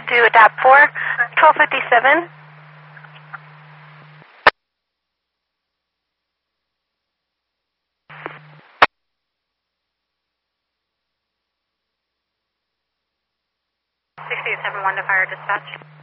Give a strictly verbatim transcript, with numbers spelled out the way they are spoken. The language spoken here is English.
to adapt four, twelve fifty-seven. sixty-seven one to fire dispatch.